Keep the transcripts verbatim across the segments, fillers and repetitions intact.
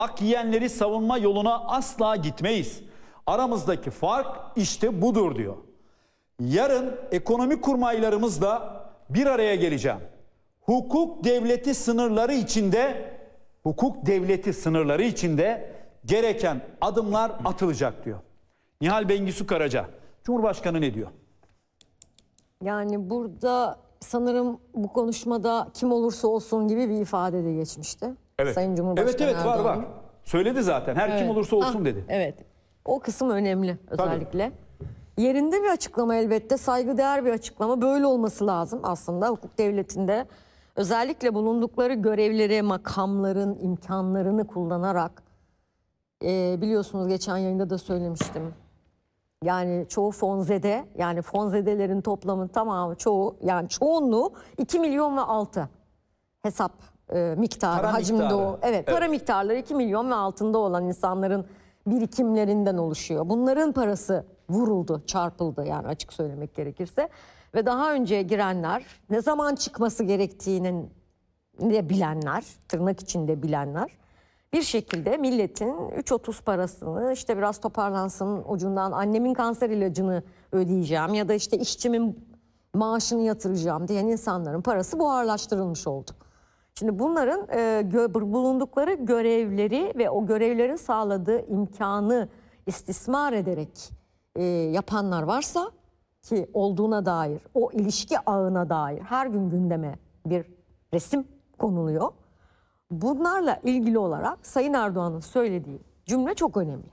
Hak yiyenleri savunma yoluna asla gitmeyiz. Aramızdaki fark işte budur diyor. Yarın ekonomi kurmaylarımızla bir araya geleceğim. Hukuk devleti sınırları içinde, hukuk devleti sınırları içinde gereken adımlar atılacak diyor. Nihal Bengisu Karaca, Cumhurbaşkanı ne diyor? Yani burada sanırım bu konuşmada kim olursa olsun gibi bir ifade de geçmişti. Evet. Sayın Cumhurbaşkanı Evet evet var Erdoğan. var. Söyledi zaten. Her Evet. kim olursa olsun Ah, dedi. Evet. O kısım önemli özellikle. Tabii. Yerinde bir açıklama elbette. Saygıdeğer bir açıklama. Böyle olması lazım aslında hukuk devletinde. Özellikle bulundukları görevleri, makamların imkanlarını kullanarak e, biliyorsunuz geçen yayında da söylemiştim. Yani çoğu fonzede, yani fonzedelerin toplamı tamamı çoğu, yani çoğunluğu iki milyon ve altı hesap e, miktarı, Para hacimde miktarı. o. Evet, para Evet. miktarları iki milyon ve altında olan insanların birikimlerinden oluşuyor. Bunların parası vuruldu, çarpıldı yani açık söylemek gerekirse. Ve daha önce girenler, ne zaman çıkması gerektiğini de bilenler, tırnak içinde bilenler, bir şekilde milletin üç otuz parasını işte biraz toparlansın ucundan annemin kanser ilacını ödeyeceğim ya da işte işçimin maaşını yatıracağım diyen insanların parası buharlaştırılmış oldu. Şimdi bunların e, gö bulundukları görevleri ve o görevlerin sağladığı imkanı istismar ederek e, yapanlar varsa ki olduğuna dair, o ilişki ağına dair her gün gündeme bir resim konuluyor. Bunlarla ilgili olarak Sayın Erdoğan'ın söylediği cümle çok önemli.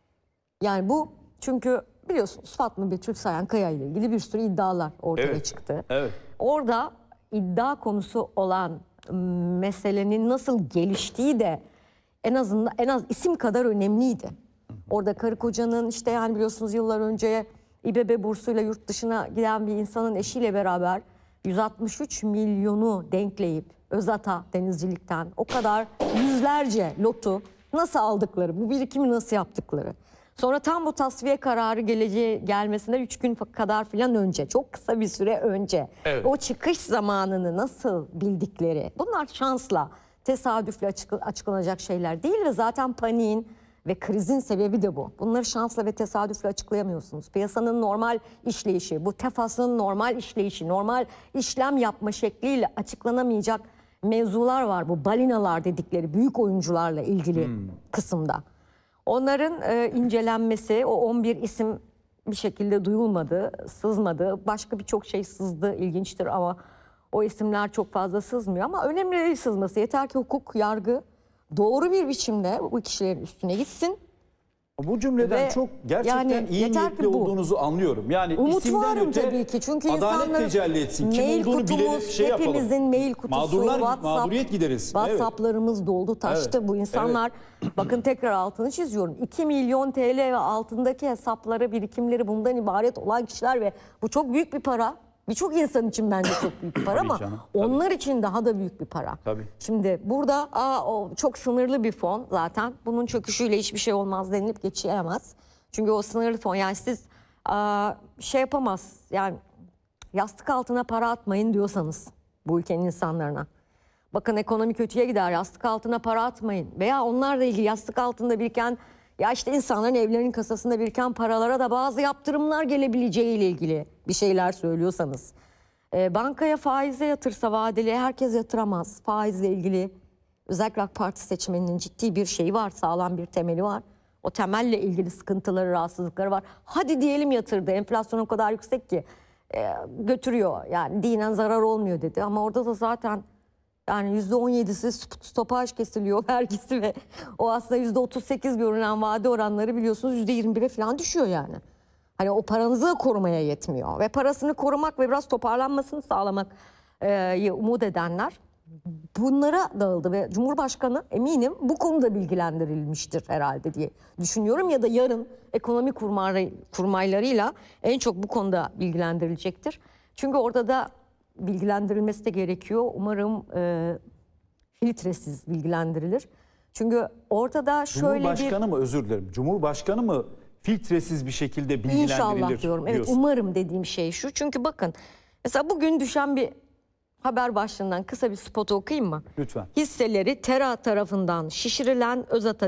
Yani bu çünkü biliyorsunuz Fatma Betül Sayankaya ile ilgili bir sürü iddialar ortaya Evet, çıktı. evet. Orada iddia konusu olan meselenin nasıl geliştiği de en azından en az isim kadar önemliydi. Orada karı kocanın işte yani biliyorsunuz yıllar önce İBB bursuyla yurt dışına giden bir insanın eşiyle beraber yüz altmış üç milyonu denkleyip Özata denizcilikten o kadar yüzlerce lotu nasıl aldıkları, bu birikimi nasıl yaptıkları. Sonra tam bu tasfiye kararı geleceği gelmesine üç gün kadar filan önce, çok kısa bir süre önce Evet. o çıkış zamanını nasıl bildikleri, bunlar şansla, tesadüfle açık, açıklanacak şeyler değil ve zaten paniğin ve krizin sebebi de bu. Bunları şansla ve tesadüfle açıklayamıyorsunuz. Piyasanın normal işleyişi, bu tefasının normal işleyişi, normal işlem yapma şekliyle açıklanamayacak mevzular var. Bu balinalar dedikleri büyük oyuncularla ilgili hmm. kısımda. Onların e, incelenmesi, o on bir isim bir şekilde duyulmadı, sızmadı. Başka birçok şey sızdı, ilginçtir ama o isimler çok fazla sızmıyor. Ama önemli değil sızması. Yeter ki hukuk, yargı doğru bir biçimde bu kişilerin üstüne gitsin. Bu cümleden Ve çok gerçekten yani iyi niyetli olduğunuzu anlıyorum. Yani umut isimden varım öte tabii ki. Çünkü adalet insanların tecelli etsin. Kim mail olduğunu bilelim, kutumuz, şey yapalım. hepimizin mail kutusu, Mağdurlar, WhatsApp, mağduriyet gideriz. WhatsApp'larımız evet. doldu, taştı. Evet. Bu insanlar, evet. bakın tekrar altını çiziyorum. iki milyon T L ve altındaki hesapları, birikimleri bundan ibaret olan kişiler ve bu çok büyük bir para. Birçok insan için bence çok büyük bir para ama canım, onlar için daha da büyük bir para. Tabii. Şimdi burada aa, o çok sınırlı bir fon zaten. Bunun çöküşüyle hiçbir şey olmaz denilip geçilemez. Çünkü o sınırlı fon yani siz aa, şey yapamaz yani yastık altına para atmayın diyorsanız bu ülkenin insanlarına. Bakın ekonomi kötüye gider, yastık altına para atmayın. Veya onlarla ilgili yastık altında biriken ya işte insanların evlerinin kasasında biriken paralara da bazı yaptırımlar gelebileceği ile ilgili bir şeyler söylüyorsanız. E, bankaya faize yatırsa vadeli herkes yatıramaz. Faizle ilgili özellikle AK Parti seçmeninin ciddi bir şeyi var, sağlam bir temeli var. O temelle ilgili sıkıntıları, rahatsızlıkları var. Hadi diyelim yatırdı, enflasyon o kadar yüksek ki e, götürüyor. Yani dinen zarar olmuyor dedi ama orada da zaten yani yüzde on yedisi stopaj kesiliyor vergisi ve o aslında yüzde otuz sekiz görünen vade oranları biliyorsunuz yüzde yirmi bire falan düşüyor yani. Hani o paranızı korumaya yetmiyor ve parasını korumak ve biraz toparlanmasını sağlamak e, umut edenler bunlara dağıldı ve Cumhurbaşkanı eminim bu konuda bilgilendirilmiştir herhalde diye düşünüyorum ya da yarın ekonomi kurmaylarıyla en çok bu konuda bilgilendirilecektir. Çünkü orada da bilgilendirilmesi de gerekiyor. Umarım e, filtresiz bilgilendirilir. Çünkü ortada şöyle bir... Cumhurbaşkanı mı özür dilerim. Cumhurbaşkanı mı filtresiz bir şekilde bilgilendirilir İnşallah diyorum. Evet diyorsun. umarım dediğim şey şu. Çünkü bakın mesela bugün düşen bir haber başlığından kısa bir spot okuyayım mı? Lütfen. Hisseleri Tera tarafından şişirilen Özata